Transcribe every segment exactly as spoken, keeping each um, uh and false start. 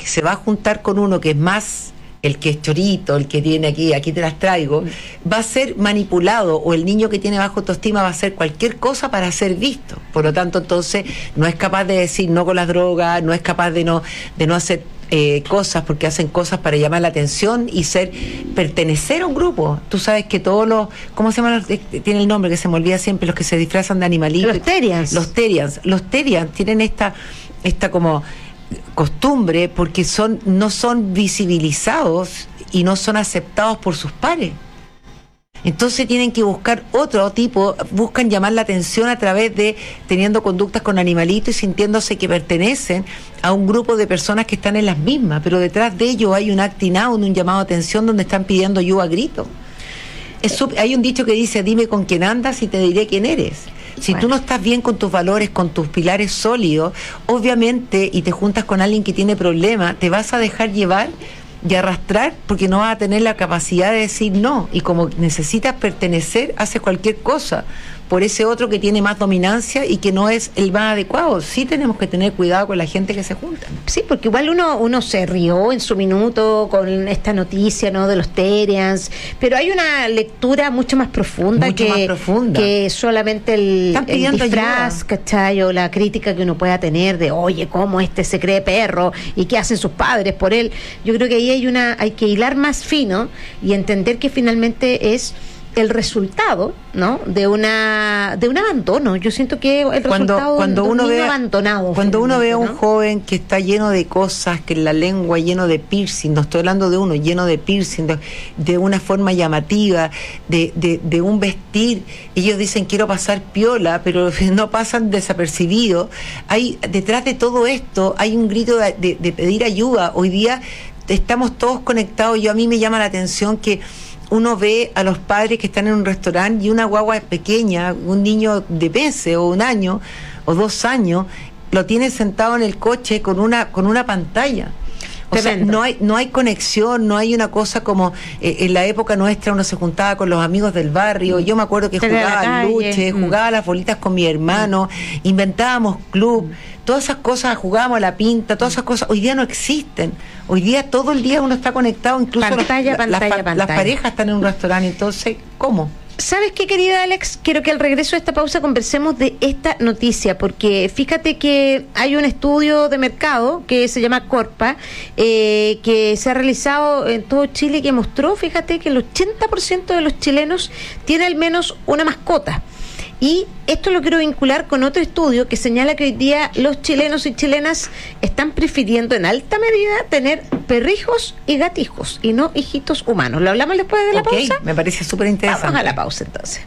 se va a juntar con uno que es más el que es chorito, el que tiene aquí, aquí te las traigo, va a ser manipulado, o el niño que tiene bajo autoestima va a hacer cualquier cosa para ser visto. Por lo tanto, entonces, no es capaz de decir no con las drogas, no es capaz de no, de no hacer eh, cosas, porque hacen cosas para llamar la atención y ser, pertenecer a un grupo. Tú sabes que todos los, ¿cómo se llaman? Los, eh, tiene el nombre que se me olvida siempre, los que se disfrazan de animalitos. Los terians. Los terians. Los terians tienen esta, esta como costumbre porque son no son visibilizados y no son aceptados por sus pares. Entonces tienen que buscar otro tipo, buscan llamar la atención a través de teniendo conductas con animalitos y sintiéndose que pertenecen a un grupo de personas que están en las mismas, pero detrás de ellos hay un acting out, un llamado a atención donde están pidiendo ayuda a gritos. Es, hay un dicho que dice: dime con quién andas y te diré quién eres. Si bueno. tú no estás bien con tus valores, con tus pilares sólidos, obviamente, y te juntas con alguien que tiene problemas, te vas a dejar llevar y arrastrar porque no vas a tener la capacidad de decir no. Y como necesitas pertenecer, haces cualquier cosa por ese otro que tiene más dominancia y que no es el más adecuado. Sí tenemos que tener cuidado con la gente que se junta. Sí, porque igual uno uno se rió en su minuto con esta noticia, ¿no?, de los terians, pero hay una lectura mucho más profunda, mucho que, más profunda. que solamente el, el disfraz, ¿cachai? O la crítica que uno pueda tener de, oye, cómo este se cree perro y qué hacen sus padres por él. Yo creo que ahí hay una hay que hilar más fino y entender que finalmente es el resultado, ¿no?, de una de un abandono. Yo siento que el cuando, resultado cuando de un uno niño ve, abandonado. Cuando uno ve a un ¿no? joven que está lleno de cosas, que en la lengua lleno de piercing, no estoy hablando de uno, lleno de piercing, de, de una forma llamativa, de, de, de un vestir, ellos dicen quiero pasar piola, pero no pasan desapercibidos. Hay, detrás de todo esto hay un grito de, de, de pedir ayuda. Hoy día estamos todos conectados. Yo a mí me llama la atención que uno ve a los padres que están en un restaurante y una guagua pequeña, un niño de meses o un año o dos años, lo tiene sentado en el coche con una con una pantalla. O Tremendo. sea, no hay no hay conexión, no hay una cosa como eh, en la época nuestra uno se juntaba con los amigos del barrio. Yo me acuerdo que jugaba al luche, mm. jugaba a las bolitas con mi hermano, mm. inventábamos club, todas esas cosas, jugábamos a la pinta, todas esas cosas hoy día no existen. Hoy día todo el día uno está conectado, incluso pantalla, los, pantalla, las, pantalla. las parejas están en un restaurante, entonces, ¿cómo? ¿Sabes qué, querida Alex? Quiero que al regreso de esta pausa conversemos de esta noticia, porque fíjate que hay un estudio de mercado que se llama Corpa, eh, que se ha realizado en todo Chile, que mostró, fíjate, que el ochenta por ciento de los chilenos tiene al menos una mascota. Y esto lo quiero vincular con otro estudio que señala que hoy día los chilenos y chilenas están prefiriendo en alta medida tener perrijos y gatijos y no hijitos humanos. ¿Lo hablamos después de la okay, pausa? Me parece súper interesante. Vamos a la pausa entonces.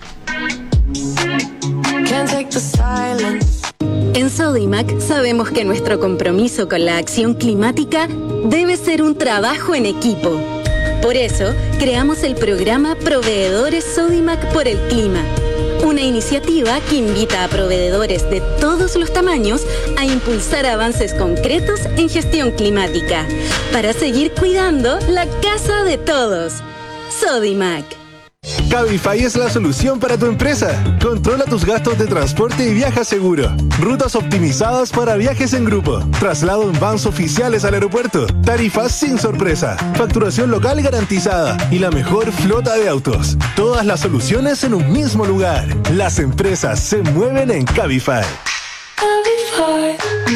En Sodimac sabemos que nuestro compromiso con la acción climática debe ser un trabajo en equipo. Por eso, creamos el programa Proveedores Sodimac por el Clima. Una iniciativa que invita a proveedores de todos los tamaños a impulsar avances concretos en gestión climática para seguir cuidando la casa de todos. Sodimac. Cabify es la solución para tu empresa. Controla tus gastos de transporte y viaja seguro. Rutas optimizadas para viajes en grupo. Traslado en vans oficiales al aeropuerto. Tarifas sin sorpresa. Facturación local garantizada. Y la mejor flota de autos. Todas las soluciones en un mismo lugar. Las empresas se mueven en Cabify. Cabify.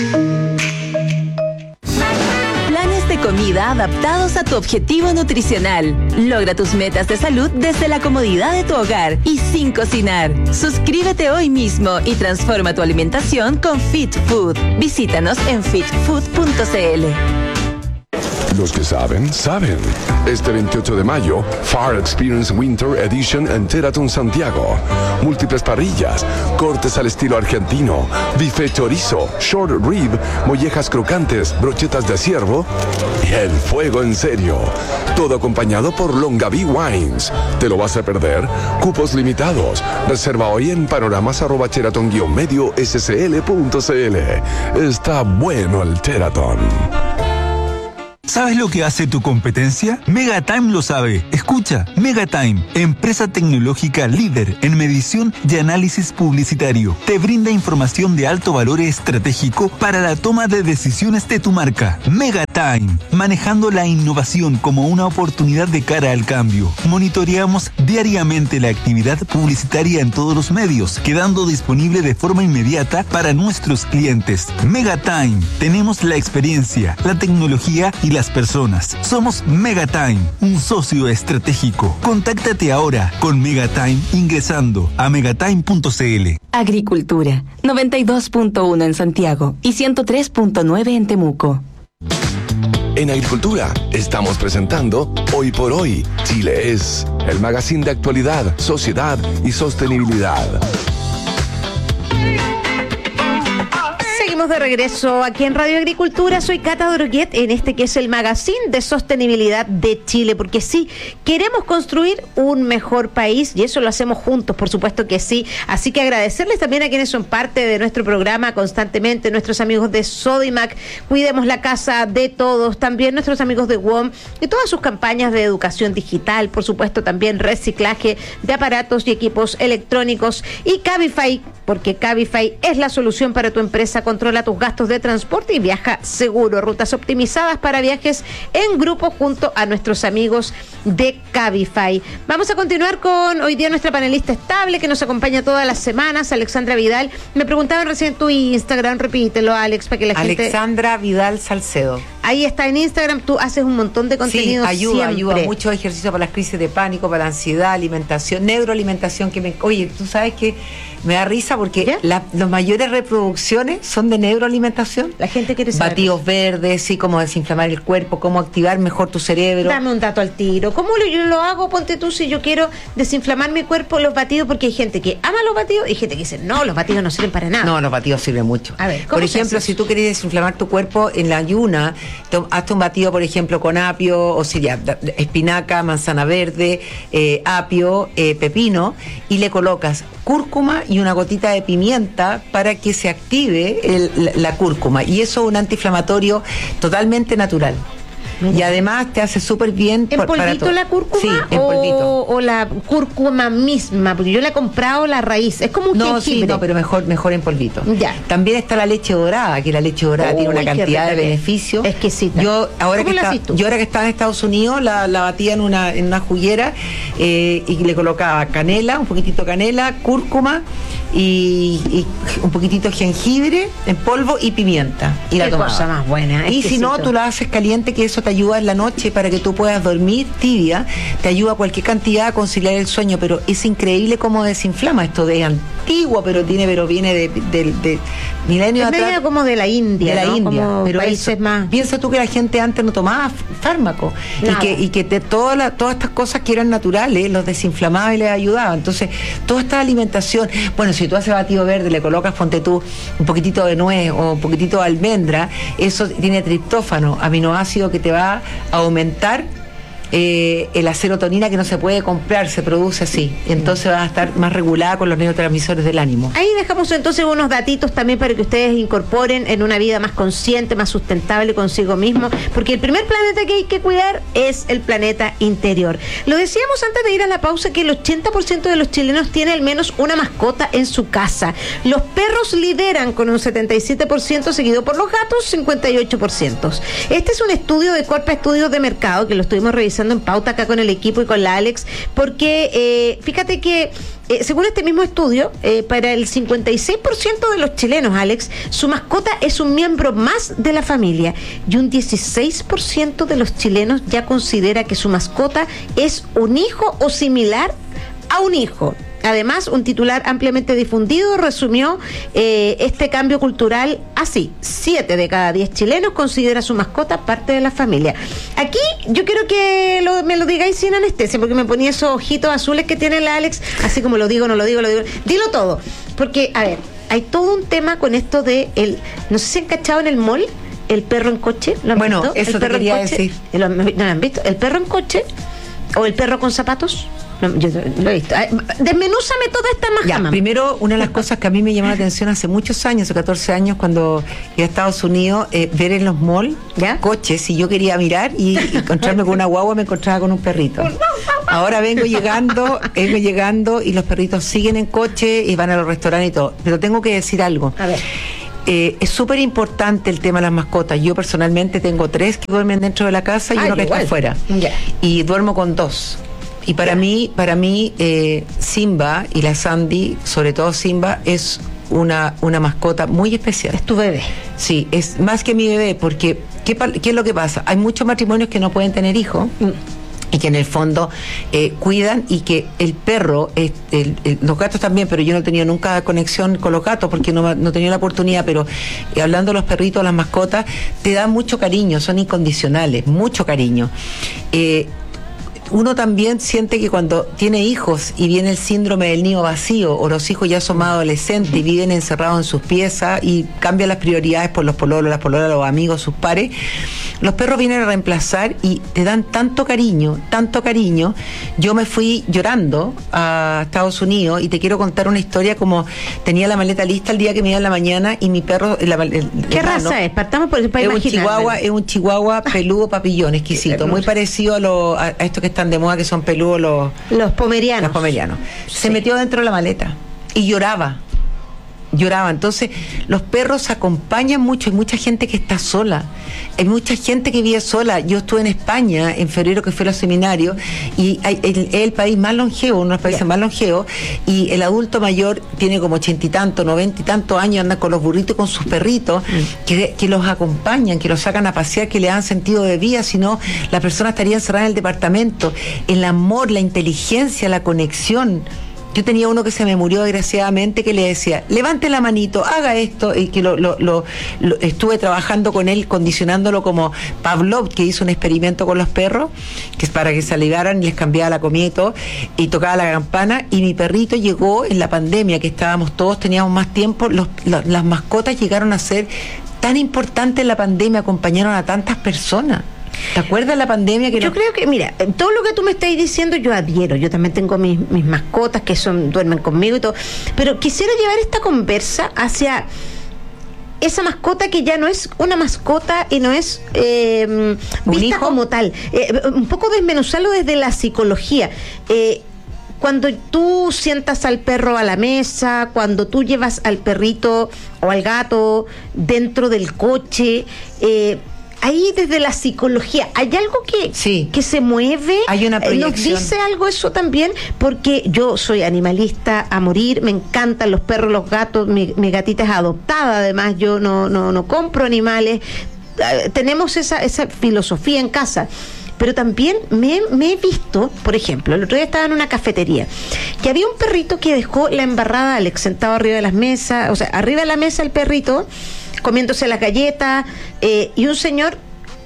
Comida adaptados a tu objetivo nutricional. Logra tus metas de salud desde la comodidad de tu hogar y sin cocinar. Suscríbete hoy mismo y transforma tu alimentación con Fit Food. Visítanos en fit food punto c l. Los que saben, saben. Este veintiocho de mayo, Far Experience Winter Edition en Teraton Santiago. Múltiples parrillas, cortes al estilo argentino, bife chorizo, short rib, mollejas crocantes, brochetas de ciervo y el fuego en serio. Todo acompañado por Longaví Wines. ¿Te lo vas a perder? Cupos limitados. Reserva hoy en panoramas arroba teraton guion medio scl punto cl. Está bueno el Teraton. ¿Sabes lo que hace tu competencia? Megatime lo sabe. Escucha, Megatime, empresa tecnológica líder en medición y análisis publicitario. Te brinda información de alto valor estratégico para la toma de decisiones de tu marca. Megatime. Megatime, manejando la innovación como una oportunidad de cara al cambio. Monitoreamos diariamente la actividad publicitaria en todos los medios, quedando disponible de forma inmediata para nuestros clientes. Megatime, tenemos la experiencia, la tecnología y las personas. Somos Megatime, un socio estratégico. Contáctate ahora con Megatime ingresando a megatime punto c l. Agricultura, noventa y dos punto uno en Santiago y ciento tres punto nueve en Temuco. En Agricultura estamos presentando Hoy por Hoy, Chile es, el magazine de actualidad, sociedad y sostenibilidad. Seguimos de regreso aquí en Radio Agricultura. Soy Cata Droguet en este que es el magazine de sostenibilidad de Chile, porque sí, queremos construir un mejor país y eso lo hacemos juntos, por supuesto que sí. Así que agradecerles también a quienes son parte de nuestro programa constantemente, nuestros amigos de Sodimac, Cuidemos la Casa de Todos, también nuestros amigos de W O M y todas sus campañas de educación digital, por supuesto también reciclaje de aparatos y equipos electrónicos, y Cabify, porque Cabify es la solución para tu empresa. Controla tus gastos de transporte y viaja seguro. Rutas optimizadas para viajes en grupo junto a nuestros amigos de Cabify. Vamos a continuar con hoy día nuestra panelista estable que nos acompaña todas las semanas, Alexandra Vidal. Me preguntaban recién tu Instagram, repítelo, Alex, para que la gente... Alexandra Vidal Salcedo. Ahí está en Instagram, tú haces un montón de contenido. Sí, ayuda, siempre. ayuda mucho ejercicio para las crisis de pánico, para la ansiedad, alimentación, neuroalimentación, que me... Oye, tú sabes que me da risa porque la, las mayores reproducciones son de neuroalimentación. La gente quiere saber. Batidos verdes, sí, cómo desinflamar el cuerpo, cómo activar mejor tu cerebro. Dame un dato al tiro. ¿Cómo lo, yo lo hago? Ponte tú, si yo quiero desinflamar mi cuerpo, los batidos, porque hay gente que ama los batidos y gente que dice, no, los batidos no sirven para nada. No, los batidos sirven mucho. A ver, ¿cómo por ejemplo, si tú querés desinflamar tu cuerpo en la ayuna, to, hazte un batido, por ejemplo, con apio, o sea, espinaca, manzana verde, eh, apio, eh, pepino, y le colocas cúrcuma y una gotita de pimienta para que se active el, la, la cúrcuma, y eso es un antiinflamatorio totalmente natural. Mira. Y además te hace súper bien. ¿En por, polvito para la cúrcuma? Sí, en o, polvito. O la cúrcuma misma, porque yo la he comprado la raíz. Es como un No, jengibre. sí, no, pero mejor, mejor en polvito. Ya. También está la leche dorada, que la leche dorada Uy, tiene una cantidad de beneficios. Exquisita. Yo ahora que está, yo ahora que estaba en Estados Unidos la, la batía en una en una juguera eh, y le colocaba canela, un poquitito de canela, cúrcuma y, y un poquitito de jengibre en polvo y pimienta. Y la tomaba. Qué cosa más buena. Y si no, tú la haces caliente, que eso te ayuda en la noche para que tú puedas dormir tibia, te ayuda cualquier cantidad a conciliar el sueño, pero es increíble cómo desinflama. Esto de antiguo, pero tiene, pero viene de, de, de, de milenios es atrás. Como de la India, de la ¿no? India, como pero países eso, más. Piensa tú que la gente antes no tomaba fármacos y que, y que te, toda la, todas estas cosas que eran naturales los desinflamaba y les ayudaba. Entonces, toda esta alimentación, bueno, si tú haces batido verde, le colocas, ponte tú un poquitito de nuez o un poquitito de almendra, eso tiene triptófano, aminoácido que te va a aumentar eh, la serotonina, que no se puede comprar, se produce así. Entonces vas a estar más regulada con los neurotransmisores del ánimo. Ahí dejamos entonces unos datitos también para que ustedes incorporen en una vida más consciente, más sustentable consigo mismo, porque el primer planeta que hay que cuidar es el planeta interior. Lo decíamos antes de ir a la pausa, que el ochenta por ciento de los chilenos tiene al menos una mascota en su casa. Los perros lideran con un setenta y siete por ciento, seguido por los gatos, cincuenta y ocho por ciento. Este es un estudio de Corpa Estudios de Mercado, que lo estuvimos revisando en pauta acá con el equipo y con la Alex, porque eh, fíjate que eh, según este mismo estudio, eh, para el cincuenta y seis por ciento de los chilenos, Alex, su mascota es un miembro más de la familia, y un dieciséis por ciento de los chilenos ya considera que su mascota es un hijo o similar a un hijo. Además, un titular ampliamente difundido resumió eh, este cambio cultural así: siete de cada diez chilenos considera su mascota parte de la familia. Aquí yo quiero que lo, me lo digáis sin anestesia, porque me ponía esos ojitos azules que tiene la Alex, así como lo digo, no lo digo, lo digo. Dilo todo, porque, a ver, hay todo un tema con esto de el, no sé si han cachado en el mall, el perro en coche. ¿Lo han bueno, visto? eso el te perro quería en coche. decir. ¿Lo, ¿No lo han visto? El perro en coche o el perro con zapatos. No, yo lo he visto. Desmenúzame toda esta maja. Ya, primero, una de las cosas que a mí me llamó la atención hace muchos años, hace catorce años, cuando iba a Estados Unidos, eh, ver en los malls ¿ya? coches, y yo quería mirar y, y encontrarme con una guagua, me encontraba con un perrito. Ahora vengo llegando, vengo llegando y los perritos siguen en coche y van a los restaurantes y todo. Pero tengo que decir algo. A ver. Eh, es súper importante el tema de las mascotas. Yo personalmente tengo tres que duermen dentro de la casa y ah, uno que igual. está afuera. Ya. Y duermo con dos. Y para Ya. mí, para mí eh, Simba y la Sandy, sobre todo Simba, es una, una mascota muy especial. Es tu bebé. Sí, es más que mi bebé, porque ¿qué, pa- qué es lo que pasa? Hay muchos matrimonios que no pueden tener hijos. Mm. Y que en el fondo eh, cuidan, y que el perro, es, el, el, los gatos también, pero yo no he tenido nunca conexión con los gatos porque no, no he tenido la oportunidad, pero eh, hablando de los perritos, las mascotas, te dan mucho cariño, son incondicionales, mucho cariño. Eh, uno también siente que cuando tiene hijos y viene el síndrome del nido vacío, o los hijos ya son más adolescentes y viven encerrados en sus piezas y cambian las prioridades por los pololos, las pololas, los amigos, sus pares, los perros vienen a reemplazar y te dan tanto cariño, tanto cariño. Yo me fui llorando a Estados Unidos y te quiero contar una historia. Como tenía la maleta lista el día que me iba en la mañana y mi perro... La, el, el, ¿Qué hermano, raza es? Partamos por para es un imaginarme. chihuahua, es un chihuahua peludo papillón, exquisito, muy parecido a, lo, a, a estos que están de moda, que son peludos los, Los pomerianos. los pomerianos. Sí. Se metió dentro de la maleta y lloraba. Lloraba. Entonces, los perros acompañan mucho. Hay mucha gente que está sola. Hay mucha gente que vive sola. Yo estuve en España en febrero, que fue a los seminarios, y hay, el, es el país más longevo, uno de los países Yeah. más longevos, y el adulto mayor tiene como ochenta y tanto, noventa y tantos años, anda con los burritos y con sus perritos, mm. que, que los acompañan, que los sacan a pasear, que le dan sentido de vida. Si no, la persona estaría encerrada en el departamento. El amor, la inteligencia, la conexión. Yo tenía uno que se me murió desgraciadamente, que le decía, levante la manito, haga esto, y que lo, lo, lo, lo estuve trabajando con él, condicionándolo como Pavlov, que hizo un experimento con los perros, que es para que se aliviaran, y les cambiaba la comida y todo, y tocaba la campana, y mi perrito llegó en la pandemia, que estábamos todos, teníamos más tiempo, los, los, las mascotas llegaron a ser tan importantes en la pandemia, acompañaron a tantas personas. ¿Te acuerdas de la pandemia? Que yo no... creo que, mira, todo lo que tú me estás diciendo yo adhiero. Yo también tengo mis, mis mascotas que son duermen conmigo y todo. Pero quisiera llevar esta conversa hacia esa mascota que ya no es una mascota y no es eh, vista hijo? como tal. Eh, un poco desmenuzarlo desde la psicología. Eh, Cuando tú sientas al perro a la mesa, cuando tú llevas al perrito o al gato dentro del coche, eh, ahí desde la psicología, ¿hay algo que, sí. que se mueve? Hay una proyección. ¿Nos dice algo eso también? Porque yo soy animalista a morir, me encantan los perros, los gatos, mi, mi gatita es adoptada, además yo no, no, no compro animales, uh, tenemos esa, esa filosofía en casa. Pero también me, me he visto, por ejemplo, el otro día estaba en una cafetería, que había un perrito que dejó la embarrada a Alex sentado arriba de las mesas, o sea, arriba de la mesa el perrito, comiéndose las galletas, eh, y un señor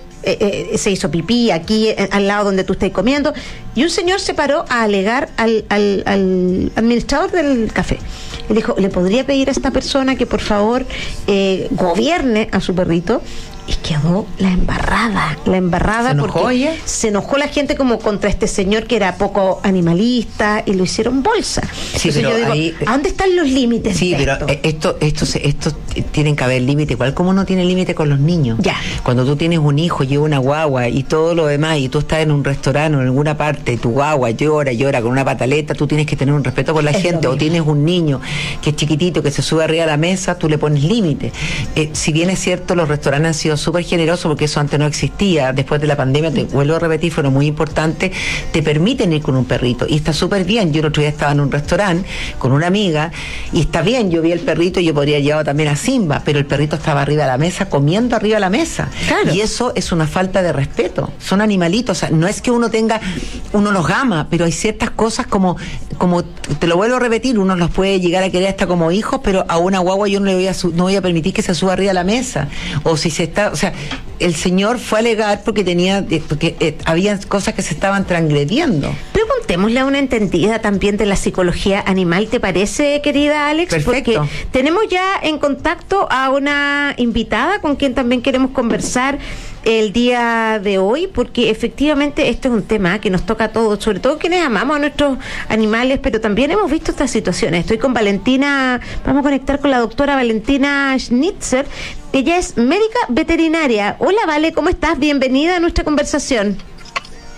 eh, eh, se hizo pipí aquí eh, al lado donde tú estás comiendo, y un señor se paró a alegar al, al, al administrador del café. Él dijo, ¿le podría pedir a esta persona que por favor eh, gobierne a su perrito? Y quedó la embarrada, la embarrada. ¿Se enojó porque ella? se enojó la gente como contra este señor que era poco animalista y lo hicieron bolsa. Sí, Entonces pero yo digo, ahí- ¿a dónde están los límites? Sí, de pero esto? eh, esto, esto, se- esto eh, tienen que haber límite, igual como uno tiene límite con los niños. Ya. Cuando tú tienes un hijo, lleva una guagua y todo lo demás, y tú estás en un restaurante o en alguna parte, tu guagua llora, llora con una pataleta, tú tienes que tener un respeto con la Es gente. lo O mismo. tienes un niño que es chiquitito, que se sube arriba de la mesa, tú le pones límite. Eh, si bien es cierto, los restaurantes han sido súper generosos, porque eso antes no existía, después de la pandemia, te vuelvo a repetir, fueron muy importantes, te permiten ir con un perrito, y está súper bien. Yo el otro día estaba en un restaurante con una amiga, y está bien, yo vi el perrito, y yo podría llevar también a Simba, pero el perrito estaba arriba de la mesa, comiendo arriba de la mesa. Claro. Y eso es una falta de respeto. Son animalitos, o sea, no es que uno tenga, uno los ama, pero hay ciertas cosas como, como te lo vuelvo a repetir, uno los puede llegar a querer hasta como hijos, pero a una guagua yo no le voy a, su- no voy a permitir que se suba arriba de la mesa. O si se está, o sea, el señor fue a alegar porque tenía, eh, porque eh, había cosas que se estaban transgrediendo. Preguntémosle a una entendida también de la psicología animal, ¿te parece, querida Alex? Perfecto. Porque tenemos ya en contacto a una invitada con quien también queremos conversar el día de hoy, porque efectivamente este es un tema que nos toca a todos, sobre todo quienes amamos a nuestros animales, pero también hemos visto estas situaciones. Estoy con Valentina, vamos a conectar con la doctora Valentina Schnitzer, ella es médica veterinaria. Hola, Vale, ¿cómo estás? Bienvenida a nuestra conversación.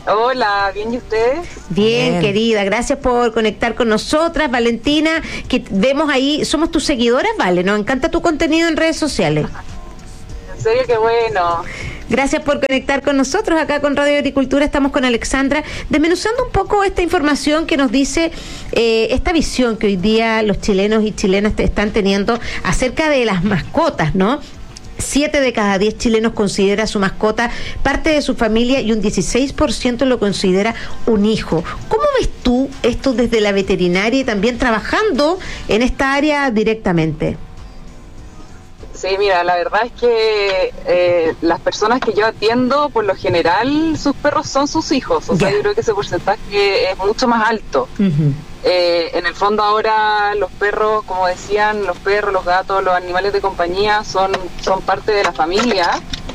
Hola, ¿bien y ustedes? Bien, Bien, querida, gracias por conectar con nosotras. Valentina, que vemos ahí, somos tus seguidoras, vale, nos encanta tu contenido en redes sociales. En serio, qué bueno. Gracias por conectar con nosotros acá con Radio Agricultura. Estamos con Alexandra, desmenuzando un poco esta información que nos dice eh, esta visión que hoy día los chilenos y chilenas te están teniendo acerca de las mascotas, ¿no? Siete de cada diez chilenos considera a su mascota parte de su familia y un dieciséis por ciento lo considera un hijo. ¿Cómo ves tú esto desde la veterinaria y también trabajando en esta área directamente? Sí, mira, la verdad es que eh, las personas que yo atiendo, por lo general, sus perros son sus hijos. O sea, yo creo que ese porcentaje es mucho más alto. Uh-huh. Eh, en el fondo ahora los perros, como decían, los perros, los gatos, los animales de compañía son, son parte de la familia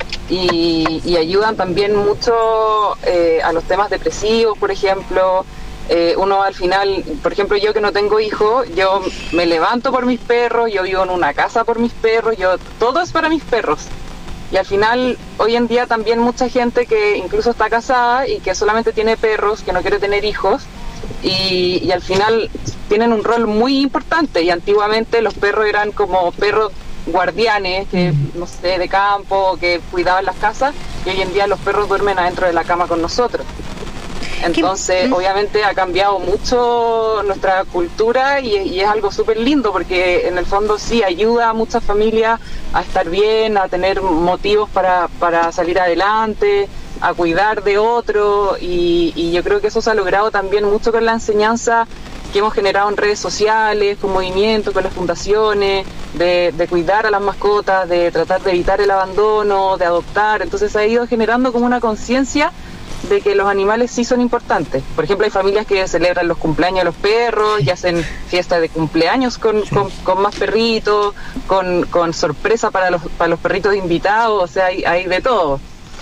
y, y ayudan también mucho eh, a los temas depresivos, por ejemplo. Eh, uno al final, por ejemplo, yo que no tengo hijos, yo me levanto por mis perros, yo vivo en una casa por mis perros, yo todo es para mis perros. Y al final, hoy en día también mucha gente que incluso está casada y que solamente tiene perros, que no quiere tener hijos, y, y al final tienen un rol muy importante. Y antiguamente los perros eran como perros guardianes, que no sé, de campo, que cuidaban las casas, y hoy en día los perros duermen adentro de la cama con nosotros. Entonces, ¿Qué? obviamente ha cambiado mucho nuestra cultura y, y es algo súper lindo porque en el fondo sí ayuda a muchas familias a estar bien, a tener motivos para, para salir adelante, a cuidar de otro y, y yo creo que eso se ha logrado también mucho con la enseñanza que hemos generado en redes sociales, con movimientos, con las fundaciones, de, de cuidar a las mascotas, de tratar de evitar el abandono, de adoptar. Entonces ha ido generando como una conciencia de que los animales sí son importantes. Por ejemplo, hay familias que celebran los cumpleaños de los perros y hacen fiestas de cumpleaños con, con, con más perritos, con, con sorpresa para los, para los perritos invitados, o sea, hay, hay de todo.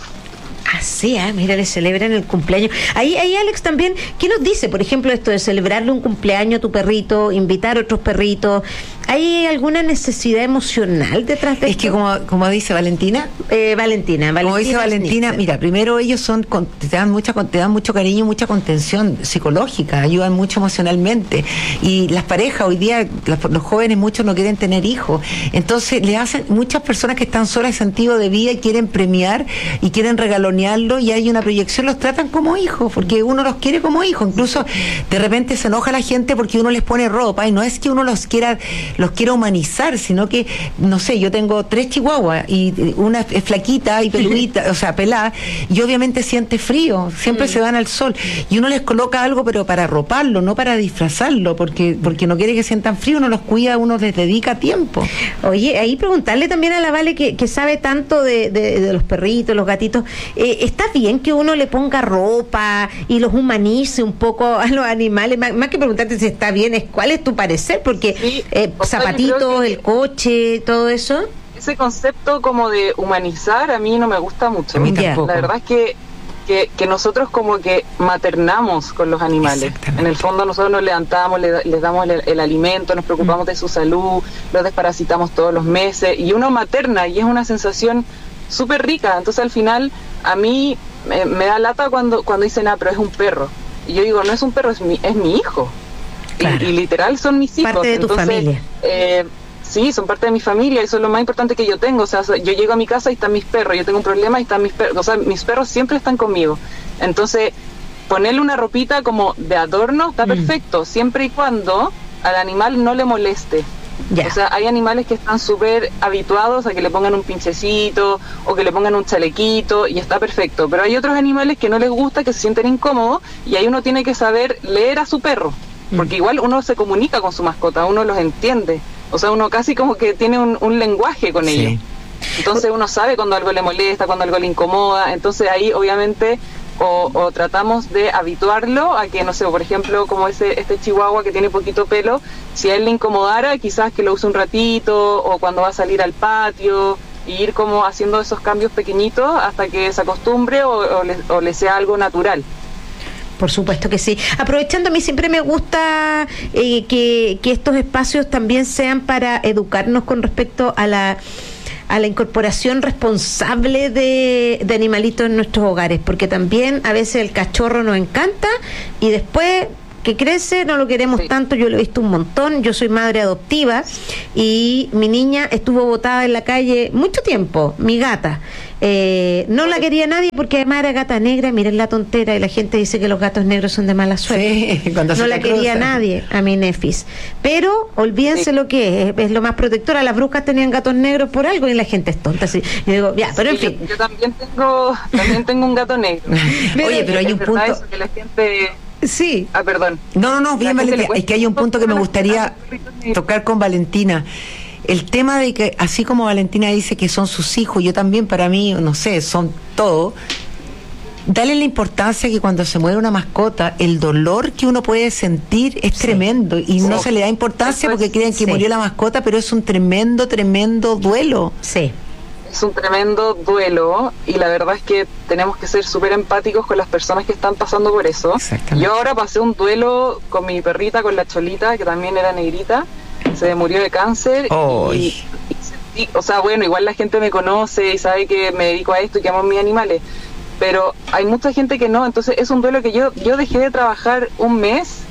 Así, ah, mira, le celebran el cumpleaños. Ahí, ahí Alex también, ¿qué nos dice, por ejemplo, esto de celebrarle un cumpleaños a tu perrito, invitar a otros perritos? ¿Hay alguna necesidad emocional detrás de Es esto? que como, como dice Valentina, eh, Valentina, Valentina, como dice Valentina, Schnitzer. mira, primero ellos son con- te dan mucha te dan mucho cariño, mucha contención psicológica, ayudan mucho emocionalmente y las parejas hoy día, las- los jóvenes muchos no quieren tener hijos, entonces le hacen muchas personas que están solas en sentido de vida y quieren premiar y quieren regalonearlo y hay una proyección, los tratan como hijos porque uno los quiere como hijos, incluso de repente se enoja la gente porque uno les pone ropa y no es que uno los quiera los quiera humanizar, sino que no sé, yo tengo tres chihuahuas y una es flaquita y peludita, o sea, pelada, y obviamente siente frío, siempre mm. se van al sol, y uno les coloca algo pero para arroparlo, no para disfrazarlo, porque porque no quiere que sientan frío, uno los cuida, uno les dedica tiempo. Oye, ahí preguntarle también a la Vale que, que sabe tanto de, de, de los perritos, los gatitos, eh, ¿está bien que uno le ponga ropa y los humanice un poco a los animales? Más, más que preguntarte si está bien, es cuál es tu parecer, porque Sí, eh, o sea, zapatitos, yo creo que- el coche, todo eso. Ese concepto como de humanizar a mí no me gusta mucho. A mí Ya. tampoco. La verdad es que, que, que nosotros como que maternamos con los animales. Exactamente. En el fondo nosotros nos levantamos, le- les damos el, el alimento, nos preocupamos de su salud, los desparasitamos todos los meses y uno materna y es una sensación súper rica. Entonces al final a mí me, me da lata cuando, cuando dicen, ah, pero es un perro. Y yo digo, no es un perro, es mi, es mi hijo. Y- Claro. Y, literal son mis hijos. Parte de tu Entonces, familia. eh, sí, son parte de mi familia, eso es lo más importante que yo tengo. O sea, so- yo llego a mi casa y están mis perros, yo tengo un problema y están mis perros. O sea, mis perros siempre están conmigo. Entonces, ponerle una ropita como de adorno está Mm. perfecto, siempre y cuando al animal no le moleste. Ya. O sea, hay animales que están súper habituados a que le pongan un pinchecito o que le pongan un chalequito y está perfecto. Pero hay otros animales que no les gusta, que se sienten incómodos y ahí uno tiene que saber leer a su perro. Porque igual uno se comunica con su mascota, uno los entiende. O sea, uno casi como que tiene un, un lenguaje con Sí. ellos. Entonces uno sabe cuando algo le molesta, cuando algo le incomoda. Entonces ahí obviamente o, o tratamos de habituarlo a que, no sé, por ejemplo, como ese este chihuahua que tiene poquito pelo, si a él le incomodara, quizás que lo use un ratito o cuando va a salir al patio, y ir como haciendo esos cambios pequeñitos hasta que se acostumbre o, o, le, o le sea algo natural. Por supuesto que sí. Aprovechando, a mí siempre me gusta eh, que, que estos espacios también sean para educarnos con respecto a la a la incorporación responsable de, de animalitos en nuestros hogares, porque también a veces el cachorro nos encanta y después que crece no lo queremos sí. tanto. Yo lo he visto un montón. Yo soy madre adoptiva y mi niña estuvo botada en la calle mucho tiempo, mi gata. Eh, no la quería nadie porque además era gata negra. Miren la tontera, y la gente dice que los gatos negros son de mala suerte. Sí, no la quería nadie a mi Nefis, pero olvídense sí. lo que es, es lo más protectora. Las brujas tenían gatos negros por algo y la gente es tonta. Así. Yo digo, ya, pero en sí, fin. Yo, yo también tengo también tengo un gato negro. Oye, pero hay un punto eso, que la gente... Sí. Ah, perdón. No, no, no, bien, Valentina. Es que hay un punto que me gustaría tocar con Valentina. El tema de que, así como Valentina dice que son sus hijos, yo también, para mí, no sé, son todo. Dale la importancia que cuando se muere una mascota, el dolor que uno puede sentir es sí. tremendo. Y sí. no se le da importancia porque creen que sí. murió la mascota, pero es un tremendo, tremendo duelo. Sí. Es un tremendo duelo y la verdad es que tenemos que ser súper empáticos con las personas que están pasando por eso. Yo ahora pasé un duelo con mi perrita, con la Cholita, que también era negrita, se murió de cáncer oh. y, y sentí, o sea, bueno, igual la gente me conoce y sabe que me dedico a esto y que amo a mis animales, pero hay mucha gente que no, entonces es un duelo que yo, yo dejé de trabajar un mes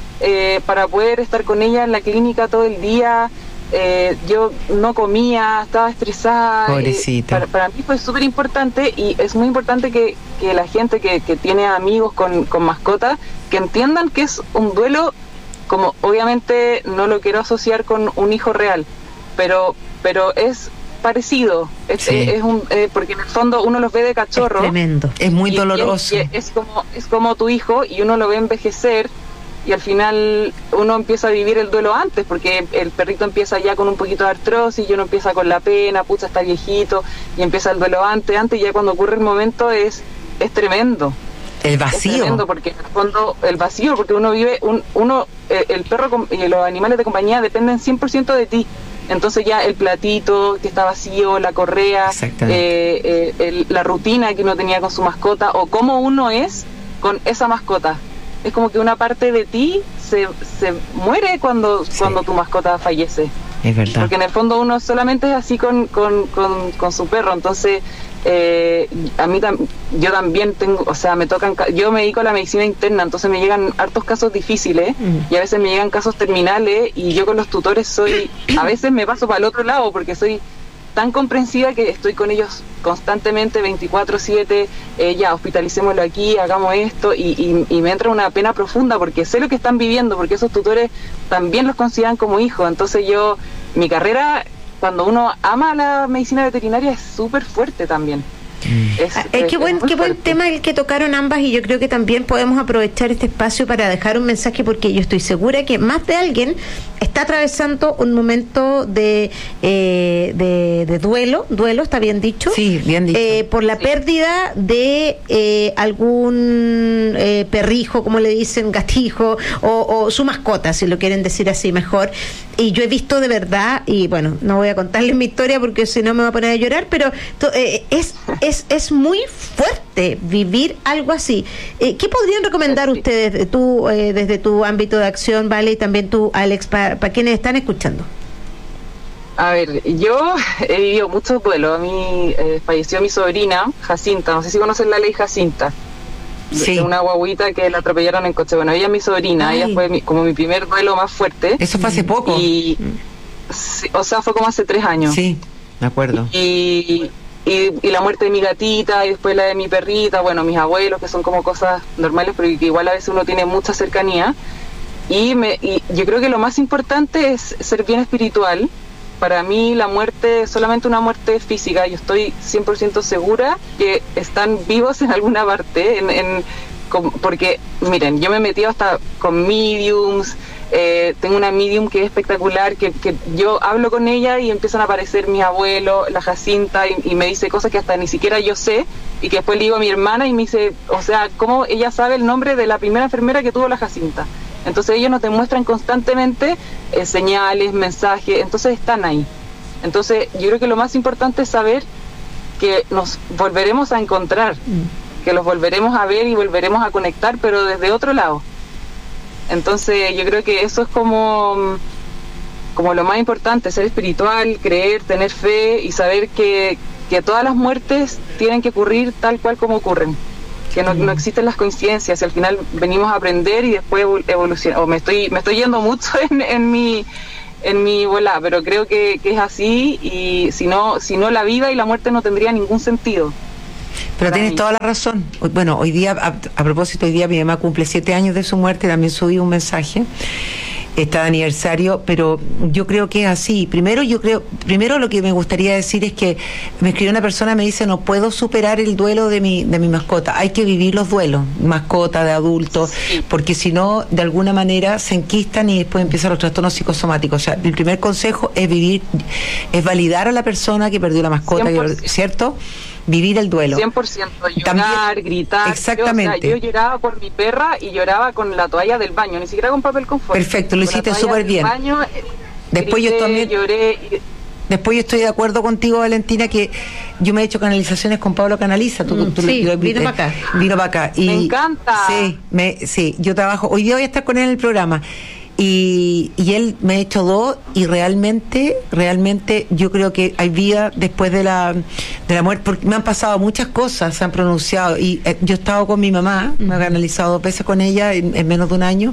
eh, para poder estar con ella en la clínica todo el día. Eh, yo no comía, estaba estresada. Pobrecita. Eh, para, para mí fue súper importante y es muy importante que, que la gente que, que tiene amigos con, con mascotas, que entiendan que es un duelo, como obviamente no lo quiero asociar con un hijo real, pero, pero es parecido, es, sí. es, es un, eh, porque en el fondo uno los ve de cachorro. Es tremendo. Es muy y, doloroso. Y es, y es, como, es como tu hijo y uno lo ve envejecer. Y al final uno empieza a vivir el duelo antes, porque el perrito empieza ya con un poquito de artrosis y uno empieza con la pena, pucha, está viejito, y empieza el duelo antes, antes, y ya cuando ocurre el momento es, es tremendo. El vacío. Es tremendo, porque en el fondo, el vacío, porque uno vive, un, uno el perro y los animales de compañía dependen cien por ciento de ti. Entonces ya el platito que está vacío, la correa, eh, eh, el, la rutina que uno tenía con su mascota, o cómo uno es con esa mascota. Es como que una parte de ti se, se muere cuando, sí. cuando tu mascota fallece. Es verdad. Porque en el fondo uno solamente es así con, con, con, con su perro. Entonces, eh, a mí tam, yo también tengo, o sea, me tocan, yo me dedico a la medicina interna, entonces me llegan hartos casos difíciles mm. y a veces me llegan casos terminales y yo con los tutores soy, a veces me paso para el otro lado porque soy tan comprensiva que estoy con ellos constantemente veinticuatro siete, eh, ya hospitalicémoslo aquí, hagamos esto y, y, y me entra una pena profunda porque sé lo que están viviendo, porque esos tutores también los consideran como hijos. Entonces yo, mi carrera, cuando uno ama la medicina veterinaria, es súper fuerte también. Es, eh, es, qué buen, qué buen tema el que tocaron ambas, y yo creo que también podemos aprovechar este espacio para dejar un mensaje, porque yo estoy segura que más de alguien está atravesando un momento de eh, de, de duelo, duelo, ¿está bien dicho? Sí, bien dicho. Eh, por la sí. pérdida de eh, algún eh, perrijo, como le dicen, gatijo, o, o su mascota, si lo quieren decir así mejor. Y yo he visto de verdad, y bueno, no voy a contarles mi historia porque si no me voy a poner a llorar, pero to, eh, es, es, es muy fuerte vivir algo así. Eh, ¿Qué podrían recomendar sí. ustedes, tú eh, desde tu ámbito de acción, Vale, y también tú, Alex, para pa quienes están escuchando? A ver, yo he vivido muchos duelos. A mí eh, falleció mi sobrina, Jacinta, no sé si conocen la ley Jacinta. Sí. De una guaguita que la atropellaron en coche. Bueno, ella es mi sobrina. Ay. Ella fue mi, como mi primer duelo más fuerte. Eso fue hace poco. Y, sí, o sea, fue como hace tres años. Sí, me acuerdo. Y, y, y la muerte de mi gatita, y después la de mi perrita, bueno, mis abuelos, que son como cosas normales, pero que igual a veces uno tiene mucha cercanía. Y, me, y yo creo que lo más importante es ser bien espiritual. Para mí la muerte es solamente una muerte física. Yo estoy cien por ciento segura que están vivos en alguna parte, en, en, con, porque miren, yo me he metido hasta con mediums, eh, tengo una medium que es espectacular, que, que yo hablo con ella y empiezan a aparecer mis abuelos, la Jacinta, y, y me dice cosas que hasta ni siquiera yo sé, y que después le digo a mi hermana y me dice, o sea, ¿cómo ella sabe el nombre de la primera enfermera que tuvo la Jacinta? Entonces ellos nos demuestran constantemente eh, señales, mensajes, entonces están ahí. Entonces yo creo que lo más importante es saber que nos volveremos a encontrar, mm. que los volveremos a ver y volveremos a conectar, pero desde otro lado. Entonces yo creo que eso es como, como lo más importante, ser espiritual, creer, tener fe y saber que, que todas las muertes tienen que ocurrir tal cual como ocurren, que no, no existen las coincidencias, al final venimos a aprender y después evolucionar. O me estoy me estoy yendo mucho en, en mi en mi bola, pero creo que, que es así, y si no, si no la vida y la muerte no tendría ningún sentido. Pero tienes toda la razón. Bueno, hoy día, a, a propósito, hoy día mi mamá cumple siete años de su muerte, también subí un mensaje, está de aniversario, pero yo creo que es así. Primero, yo creo, primero lo que me gustaría decir es que me escribió una persona, me dice, no puedo superar el duelo de mi, de mi mascota. Hay que vivir los duelos, mascota, de adultos, sí, porque si no, de alguna manera se enquistan y después empiezan los trastornos psicosomáticos. O sea, el primer consejo es vivir, es validar a la persona que perdió la mascota, que, ¿cierto? Vivir el duelo. cien por ciento, llorar, también, gritar. Exactamente. Yo, o sea, yo lloraba por mi perra y lloraba con la toalla del baño, ni siquiera con papel confort. Perfecto, lo hiciste súper bien. Baño, Después grité, yo también lloré. Y... Después yo estoy de acuerdo contigo, Valentina, que yo me he hecho canalizaciones con Pablo Canaliza. Tú, mm, tú, sí, lo, vino para acá. Vino para acá. Y, me encanta. Sí, me, sí, yo trabajo. Hoy día voy a estar con él en el programa. Y, y él me ha hecho dos y realmente, realmente yo creo que hay vida después de la de la muerte, porque me han pasado muchas cosas, se han pronunciado, y eh, yo he estado con mi mamá, me he canalizado dos veces con ella en, en menos de un año,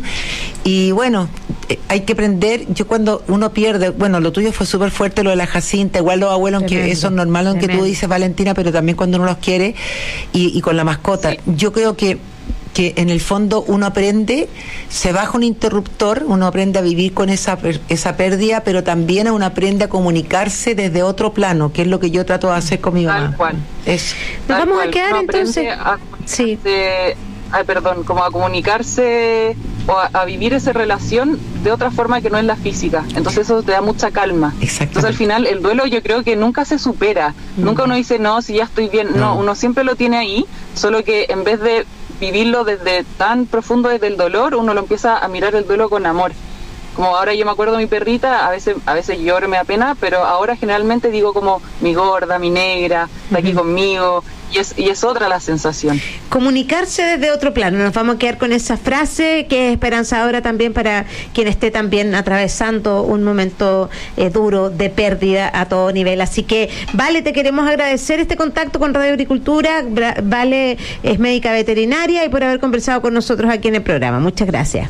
y bueno, eh, hay que aprender. Yo cuando uno pierde, bueno, lo tuyo fue súper fuerte, lo de la Jacinta, igual los abuelos, aunque eso es normal, aunque tú dices, Valentina, pero también cuando uno los quiere, y, y con la mascota, sí. Yo creo que que en el fondo uno aprende, se baja un interruptor, uno aprende a vivir con esa esa pérdida, pero también uno aprende a comunicarse desde otro plano, que es lo que yo trato de hacer con mi mamá. Tal cual. Eso. Nos vamos cual. a quedar uno entonces. A sí. Ay, perdón, como a comunicarse o a, a vivir esa relación de otra forma que no es la física. Entonces eso te da mucha calma. Entonces al final el duelo yo creo que nunca se supera. Mm. Nunca uno dice, no, si ya estoy bien. No. no, uno siempre lo tiene ahí, solo que en vez de vivirlo desde tan profundo, desde el dolor, uno lo empieza a mirar el duelo con amor. Como ahora yo me acuerdo de mi perrita, a veces a veces lloro, me da pena, pero ahora generalmente digo como mi gorda, mi negra, está aquí uh-huh. conmigo, y es, y es otra la sensación. Comunicarse desde otro plano. Nos vamos a quedar con esa frase que es esperanzadora también para quien esté también atravesando un momento eh, duro de pérdida a todo nivel. Así que, Vale, te queremos agradecer este contacto con Radio Agricultura. Vale es médica veterinaria y por haber conversado con nosotros aquí en el programa. Muchas gracias.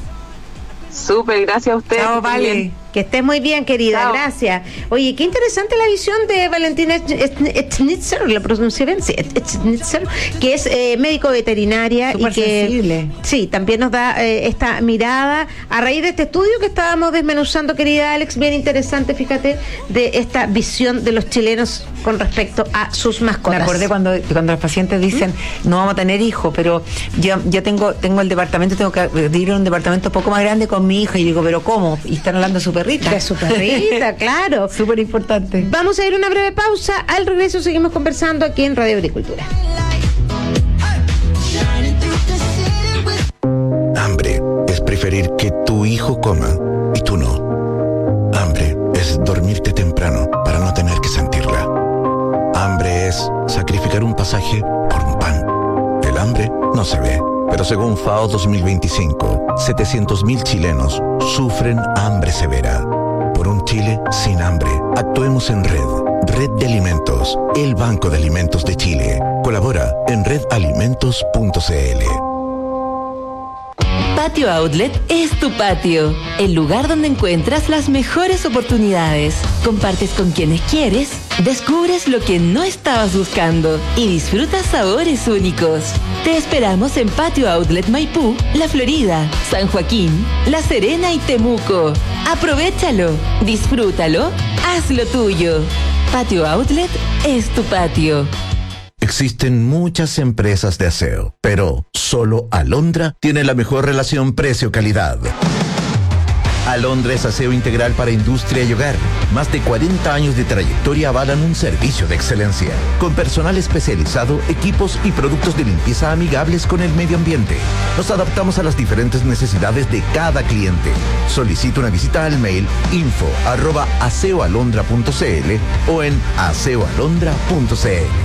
Súper, gracias a ustedes. Chao, Vale. Bien. Que estés muy bien, querida. Chao. Gracias. Oye, qué interesante la visión de Valentina Schnitzer, la pronuncié bien, sí, Schnitzer, que es eh, médico veterinaria. Súper y que sensible. Sí, también nos da eh, esta mirada a raíz de este estudio que estábamos desmenuzando, querida Alex, bien interesante, fíjate, de esta visión de los chilenos con respecto a sus mascotas. Me acordé cuando, cuando los pacientes dicen, ¿Mm? no vamos a tener hijos, pero yo, yo tengo tengo el departamento, tengo que ir a un departamento un poco más grande con mi hija, y digo, ¿pero cómo? Y están hablando súper De su perrita, claro. Súper importante. Vamos a ir a una breve pausa. Al regreso seguimos conversando aquí en Radio Agricultura. Hambre es preferir que tu hijo coma y tú no. Hambre es dormirte temprano para no tener que sentirla. Hambre es sacrificar un pasaje por un pan. El hambre no se ve, pero según FAO dos mil veinticinco, setecientos mil chilenos sufren hambre severa. Por un Chile sin hambre, actuemos en red. Red de Alimentos, el Banco de Alimentos de Chile. Colabora en red alimentos punto c l. Patio Outlet es tu patio, el lugar donde encuentras las mejores oportunidades. Compartes con quienes quieres, descubres lo que no estabas buscando y disfrutas sabores únicos. Te esperamos en Patio Outlet Maipú, La Florida, San Joaquín, La Serena y Temuco. Aprovéchalo, disfrútalo, hazlo tuyo. Patio Outlet es tu patio. Existen muchas empresas de aseo, pero solo Alondra tiene la mejor relación precio-calidad. Alondra es aseo integral para industria y hogar. Más de cuarenta años de trayectoria avalan un servicio de excelencia, con personal especializado, equipos y productos de limpieza amigables con el medio ambiente. Nos adaptamos a las diferentes necesidades de cada cliente. Solicita una visita al mail info arroba aseoalondra punto c l o en aseoalondra punto c l.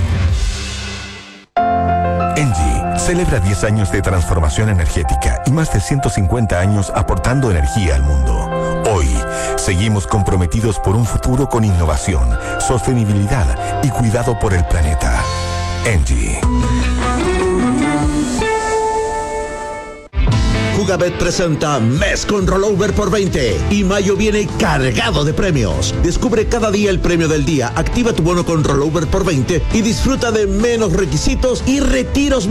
Engie celebra diez años de transformación energética y más de ciento cincuenta años aportando energía al mundo. Hoy Seguimos comprometidos por un futuro con innovación, sostenibilidad y cuidado por el planeta. Engie. Jugabet presenta Mes con Rollover por veinte y mayo viene cargado de premios. Descubre cada día el premio del día, activa tu bono con Rollover por veinte y disfruta de menos requisitos y retiros